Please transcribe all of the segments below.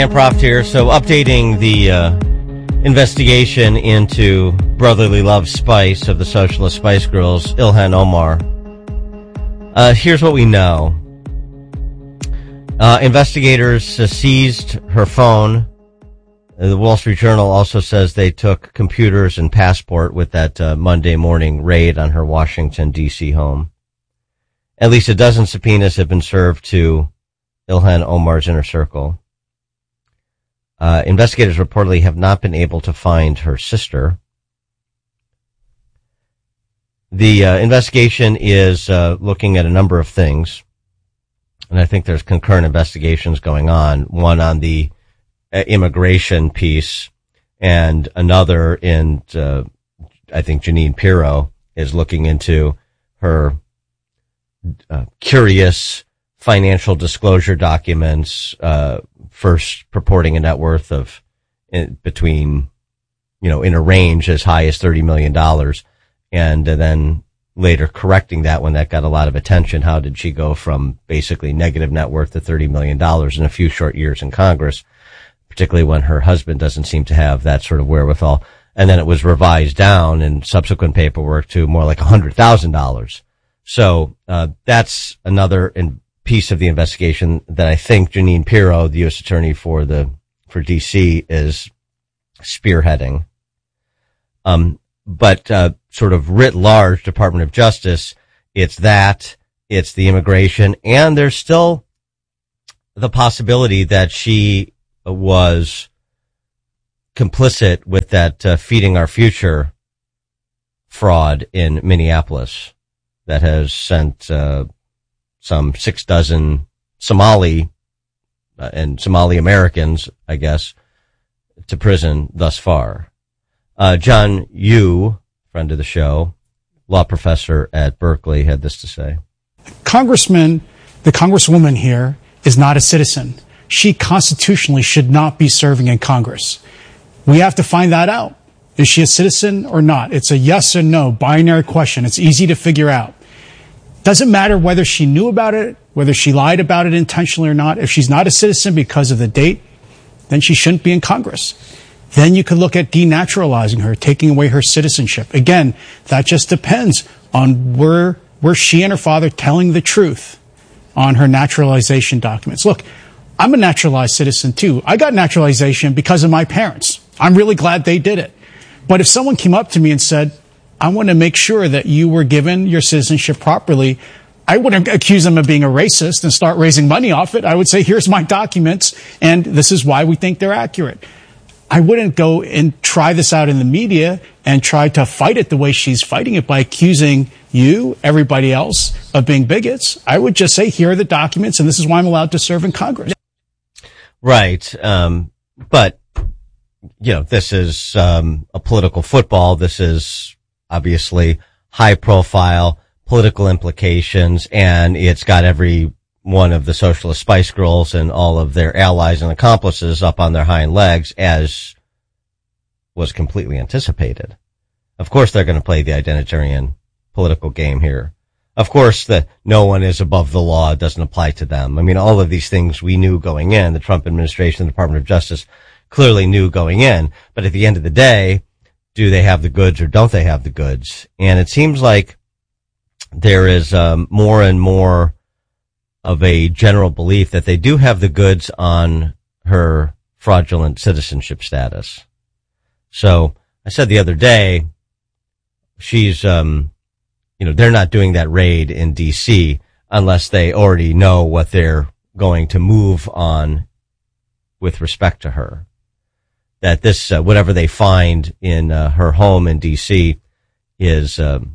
Proft here. So updating the investigation into brotherly love Spice of the Socialist Spice Girls, Ilhan Omar. Here's what we know. Investigators seized her phone. The Wall Street Journal also says they took computers and passport with that Monday morning raid on her Washington, D.C. home. At least a dozen subpoenas have been served to Ilhan Omar's inner circle. Investigators reportedly have not been able to find her sister. The investigation is looking at a number of things, and I think there's concurrent investigations going on, one on the immigration piece, and another in, I think Jeanine Pirro is looking into her curious financial disclosure documents, first purporting a net worth of between, in a range as high as $30 million, and then later correcting that when that got a lot of attention. How did she go from basically negative net worth to $30 million in a few short years in Congress, particularly when her husband doesn't seem to have that sort of wherewithal? And then it was revised down in subsequent paperwork to more like $100,000. So that's another piece of the investigation that I think Jeanine Pirro, the U.S. Attorney for D.C., is spearheading. But sort of writ large, Department of Justice, it's the immigration, and there's still the possibility that she was complicit with that Feeding Our Future fraud in Minneapolis that has sent some 6 dozen Somali Americans, I guess, to prison thus far. John Yoo, friend of the show, law professor at Berkeley, had this to say. The congresswoman here is not a citizen. She constitutionally should not be serving in Congress. We have to find that out. Is she a citizen or not? It's a yes or no binary question. It's easy to figure out. Doesn't matter whether she knew about it, whether she lied about it intentionally or not. If she's not a citizen because of the date, then she shouldn't be in Congress. Then you could look at denaturalizing her, taking away her citizenship. Again, that just depends on were she and her father telling the truth on her naturalization documents. Look, I'm a naturalized citizen too. I got naturalization because of my parents. I'm really glad they did it. But if someone came up to me and said, I want to make sure that you were given your citizenship properly, I wouldn't accuse them of being a racist and start raising money off it. I would say, here's my documents, and this is why we think they're accurate. I wouldn't go and try this out in the media and try to fight it the way she's fighting it by accusing you, everybody else, of being bigots. I would just say, here are the documents, and this is why I'm allowed to serve in Congress. Right. But, this is a political football. This is obviously high profile political implications, and it's got every one of the Socialist Spice Girls and all of their allies and accomplices up on their hind legs, as was completely anticipated. Of course they're going to play the identitarian political game here. Of course that no one is above the law, doesn't apply to them. I mean, all of these things we knew going in. The Trump administration, the Department of Justice clearly knew going in. But at the end of the day, do they have the goods or don't they have the goods? And it seems like there is more and more of a general belief that they do have the goods on her fraudulent citizenship status. So I said the other day, she's, they're not doing that raid in D.C. unless they already know what they're going to move on with respect to her. That this, whatever they find in her home in D.C. is,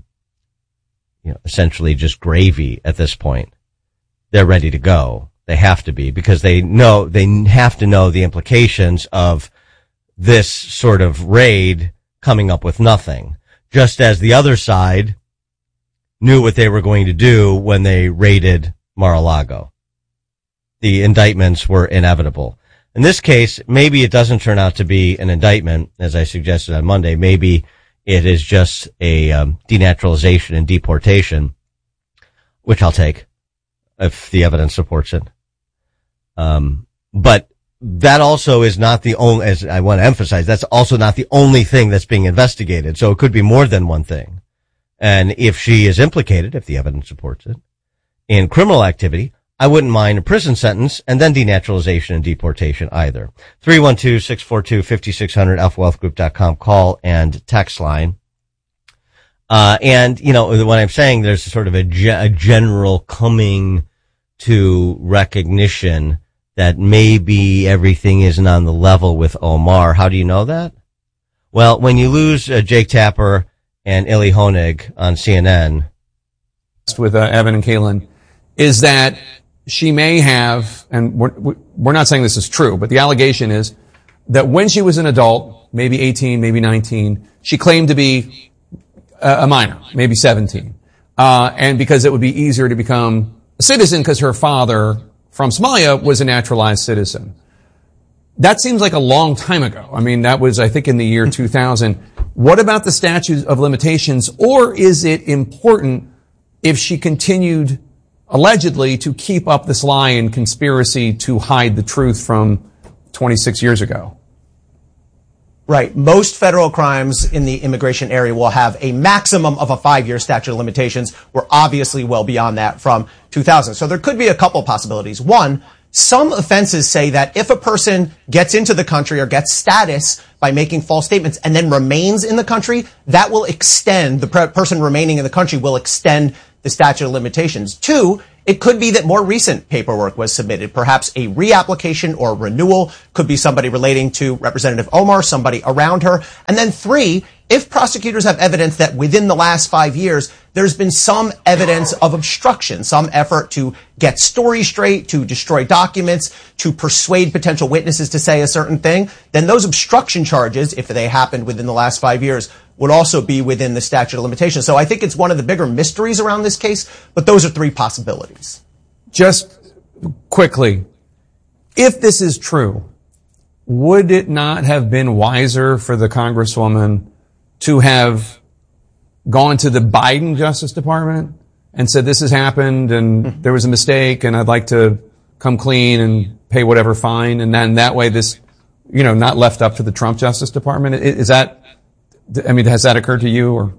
essentially just gravy at this point. They're ready to go. They have to be, because they have to know the implications of this sort of raid coming up with nothing. Just as the other side knew what they were going to do when they raided Mar-a-Lago. The indictments were inevitable. In this case, maybe it doesn't turn out to be an indictment, as I suggested on Monday. Maybe it is just a denaturalization and deportation, which I'll take if the evidence supports it. But that also is not the only, as I want to emphasize, that's also not the only thing that's being investigated. So it could be more than one thing. And if she is implicated, if the evidence supports it, in criminal activity, I wouldn't mind a prison sentence and then denaturalization and deportation either. 312-642-5600, alphawealthgroup.com, call and text line. And, you know, when I'm saying there's sort of a general coming to recognition that maybe everything isn't on the level with Omar. How do you know that? Well, when you lose Jake Tapper and Illy Honig on CNN. With Evan and Kaylin, is that she may have, and we're not saying this is true, but the allegation is that when she was an adult, maybe 18, maybe 19, she claimed to be a minor, maybe 17. And because it would be easier to become a citizen because her father from Somalia was a naturalized citizen. That seems like a long time ago. I mean, that was, I think, in the year 2000. What about the statute of limitations? Or is it important if she continued allegedly to keep up this lie and conspiracy to hide the truth from 26 years ago? Right. Most federal crimes in the immigration area will have a maximum of a 5-year statute of limitations. We're obviously well beyond that from 2000. So there could be a couple possibilities. One, some offenses say that if a person gets into the country or gets status by making false statements and then remains in the country, that will extend, the person remaining in the country will extend the statute of limitations. Two, it could be that more recent paperwork was submitted, perhaps a reapplication or renewal, could be somebody relating to Representative Omar, somebody around her. And then three, if prosecutors have evidence that within the last 5 years, there's been some evidence of obstruction, some effort to get stories straight, to destroy documents, to persuade potential witnesses to say a certain thing, then those obstruction charges, if they happened within the last 5 years, would also be within the statute of limitations. So I think it's one of the bigger mysteries around this case, but those are three possibilities. Just quickly, if this is true, would it not have been wiser for the Congresswoman to have gone to the Biden Justice Department and said, this has happened and there was a mistake and I'd like to come clean and pay whatever fine, and then that way this, not left up to the Trump Justice Department? Is that, has that occurred to you? Or?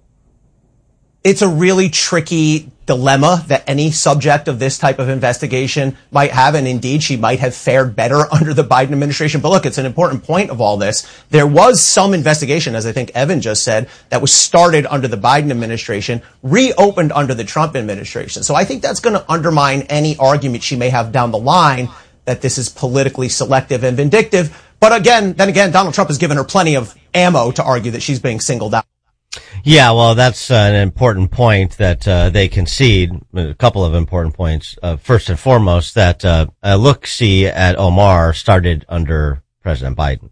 It's a really tricky dilemma that any subject of this type of investigation might have, and indeed she might have fared better under the Biden administration. But look, it's an important point of all this. There was some investigation, as I think Evan just said, that was started under the Biden administration, reopened under the Trump administration. So I think that's going to undermine any argument she may have down the line that this is politically selective and vindictive. But then again, Donald Trump has given her plenty of ammo to argue that she's being singled out. Yeah, well, that's an important point that they concede. A couple of important points. First and foremost, that a look-see at Omar started under President Biden.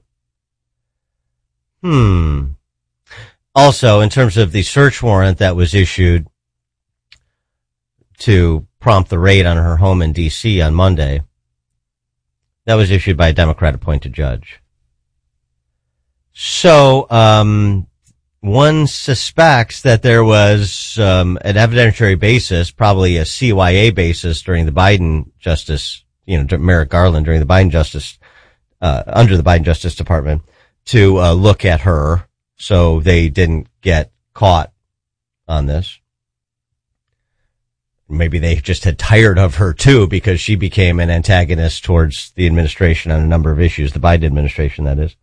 Also, in terms of the search warrant that was issued to prompt the raid on her home in D.C. on Monday, that was issued by a Democrat-appointed judge. So, one suspects that there was an evidentiary basis, probably a CYA basis during the Biden Justice, Merrick Garland during the Biden Justice, under the Biden Justice Department, to look at her so they didn't get caught on this. Maybe they just had tired of her too, because she became an antagonist towards the administration on a number of issues, the Biden administration, that is.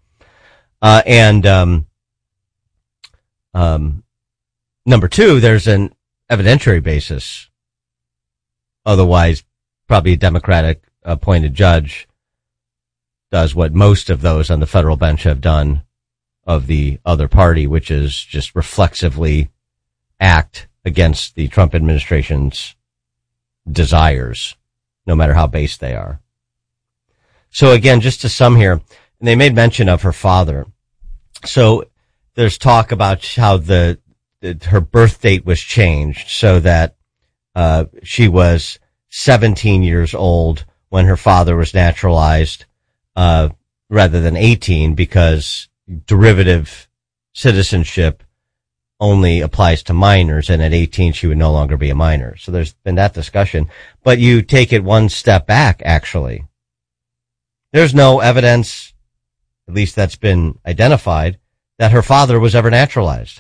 Number two, there's an evidentiary basis. Otherwise, probably a Democratic appointed judge does what most of those on the federal bench have done of the other party, which is just reflexively act against the Trump administration's desires, no matter how base they are. So again, just to sum here, they made mention of her father. So there's talk about how her birth date was changed so that she was 17 years old when her father was naturalized, rather than 18, because derivative citizenship only applies to minors, and at 18 she would no longer be a minor. So there's been that discussion. But you take it one step back, actually, There's no evidence, at least that's been identified, that her father was ever naturalized.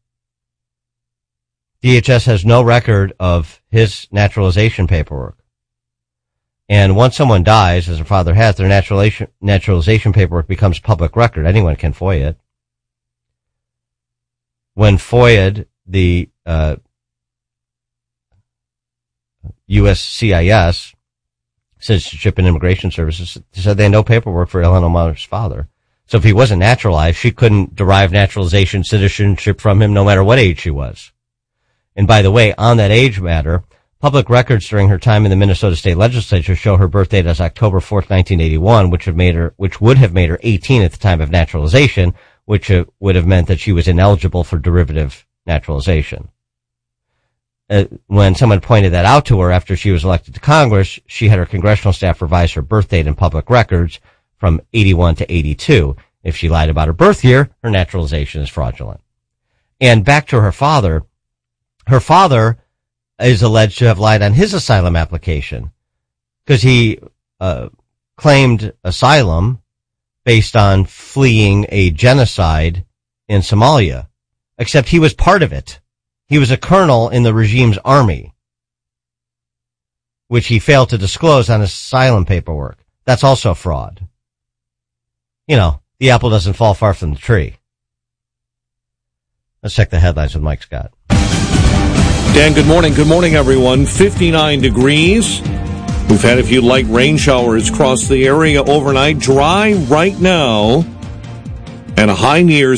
DHS has no record of his naturalization paperwork. And once someone dies, as her father has, their naturalization paperwork becomes public record. Anyone can FOIA it. When FOIA'd, the USCIS, Citizenship and Immigration Services, said they had no paperwork for Ilhan Omar's father. So if he wasn't naturalized, she couldn't derive naturalization citizenship from him no matter what age she was. And by the way, on that age matter, public records during her time in the Minnesota State Legislature show her birth date as October 4th, 1981, which would have made her 18 at the time of naturalization, which would have meant that she was ineligible for derivative naturalization. When someone pointed that out to her after she was elected to Congress, she had her congressional staff revise her birth date in public records from 81 to 82. If she lied about her birth year, her naturalization is fraudulent. And back to her father is alleged to have lied on his asylum application because he claimed asylum based on fleeing a genocide in Somalia, except he was part of it. He was a colonel in the regime's army, which he failed to disclose on his asylum paperwork. That's also fraud. You know, the apple doesn't fall far from the tree. Let's check the headlines with Mike Scott. Dan, good morning. Good morning, everyone. 59 degrees. We've had a few light rain showers across the area overnight. Dry right now. And a high near